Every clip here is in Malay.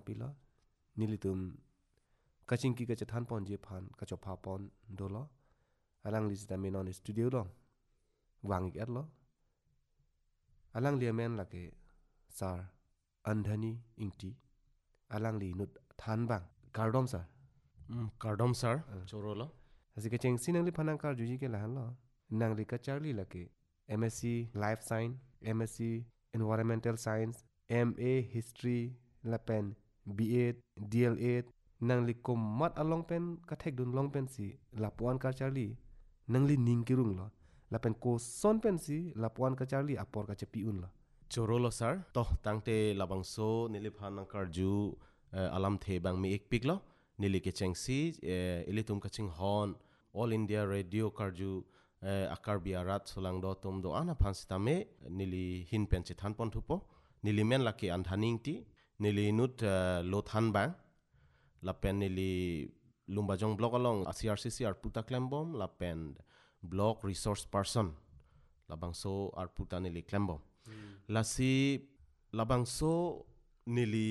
pila nilitum kachingki ka chathan pon je phan ka chopha pon dolo alang li sta menon studio lo wang ik lo alang li men la ke sar andhani ingti alang li nut than bang kardom sar Kardom sir choro lo asi ke cheng sinang li phanang kar juji ke lahan lo nang li ka charli la ke MSc life science MSc environmental science MA history la pen BA DLA nang li kom mat along pen ka thek dun long pen si la puan ka charli nang li ning kirung lo la pen ko son pen si la puan ka charli apor ka chepi un lo choro lo sir to tangte labangso nili phanang karju alam the bang mi ek pik lo nili ke chengsi ilitum kaching hon all india radio karju akar biarat solang do tum do ana phansitame nili hin pen che than pon thupo nili men laki andhaning ti nili nut lo than bang la pen nili lumbajong blog along CRCC ar puta klembom la pen blog resource person labangso ar puta nili klembom lasi labangso nili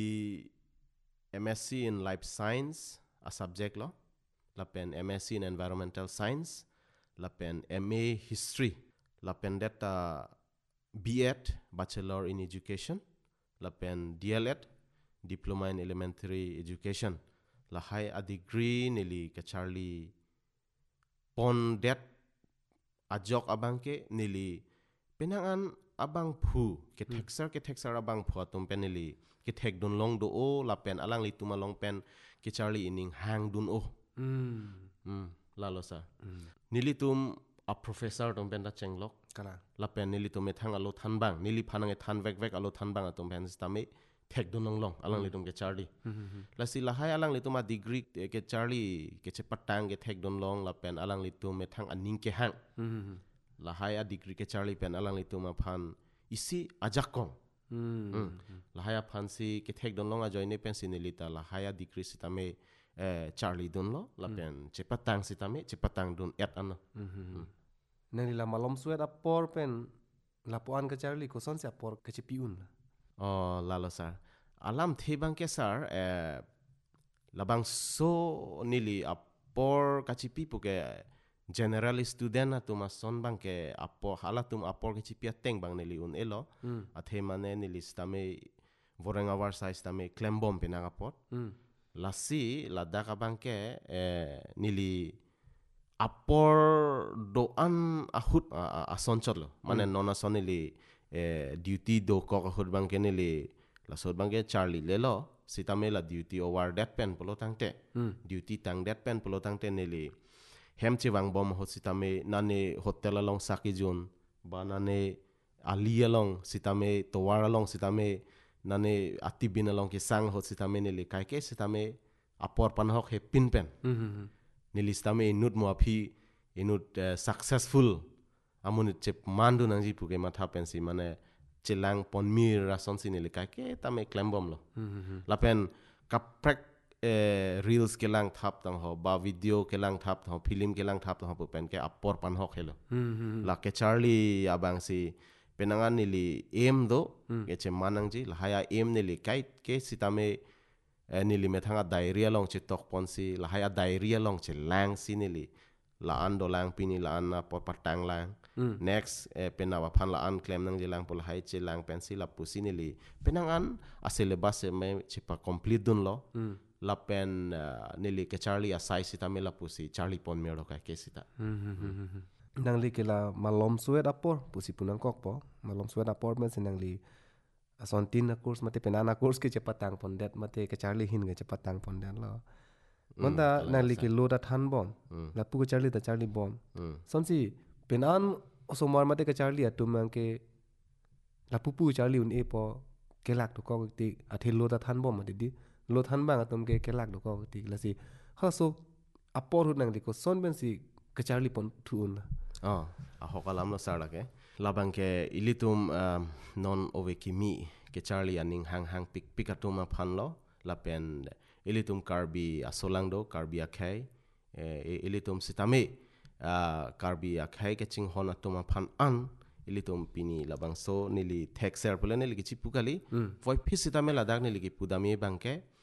MSc in life science a subject lo la pen MSc in environmental science la pen MA history la pen data B.Ed bachelor in education la pen DLEd diploma in elementary education la high a degree nili ka charlie pon det ajok abangke nili penangan abang phu ke texer abang phu atum penili ke thek dun long do o la pen alang li tuma long pen ke charlie ining hang dun o lalo sa nili tum a professor tum pen da chenglok kala la pen nili tum ethang alo than bang nili phanang e than vek alo than bang atum pen stame thek dun long alang li tum ke charlie la si la hai alang li tum a degree ke charlie ke che patang ke thek dun long la pen alang li tum ethang aning ke hang la hai a degree ke charlie pen alang li tum a phan isi ajakong la hai a phan si ke thek dun long a join ne pen sinilita la hai a degree sitame charlie dun lo la pen che patang sitame che patang dun et ano nang li la malom suet apor pen la puan ka charli ko son se apor ka chepi un oh lalo sir alam the bang ke sir labang so nili apor kachipi puke general student atuma son bang ke apor halatum apor ke chipi ateng bang nili un elo athe mane nili stame vorenga war size stame klembom penang apot lasi ladak abang ke nili apor doan ahut asonchot lo mane nona sonili duty do ko ahut bang ke nili la sod bang ke charlie lelo sitame la duty over that pen polo tangte duty tang that pen polo tangte nili hem chiwang bom ho sitame nane hotel along sakijun ba nane ali along sitame towar along sitame nane atibin along ke sang ho sitame nili kai ke sitame apor panhok he pin pen nili sitame inut mo aphi inut successful amunit chep mandu nangji puke matha pen si mane chilang ponmir rason sinili kai ke tame klembom lo lapen kaprek reels ke lang thap tang ho ba video ke lang thap tang film ke lang thap tang ho pen ke apor pan hok helo la ke charlie abang si penangan nili aim do ke che manang ji la haya aim nili kai ke sitame nili methanga diarrhea long che tok pon si la haya diarrhea long che lang si nili la an do lang pini la an por patang lang next penawa phan la an claim nang ji lang pol hai che lang pen si la pusi nili penangan a syllabus me che pa complete dun lo la pen nili ke charlie asai sita me la pusi charlie pon mero ka ke sita nang li ke la malom suet apor pusi punang kok po malom suet apor men sinang li ason tin na course mate penana course ke chepatang pon det mate ke charlie hin ke chepatang pon den lo manda nang li ke lo da than bom la pu ke charlie da charlie bom son si penan osomar mate ke charlie atum ke la pu charlie un e po ke lak to ko ti athil lo da than bom mate di lo than bang atum ke lak do ko ti la si ha so apor hu nang li ko son ben si ke charlie pon thu un a hokalam lo sar lake labang ke ilitum non ove kimi ke charlie aning hang pik pikatuma phan lo la pen ilitum karbi asolang do karbi akhai ilitum sitame karbi akhai ke ching hona tuma phan an ilitum pini labang so nili texer pole nili ki chipukali voi phisitame ladak nili ki pudami bangke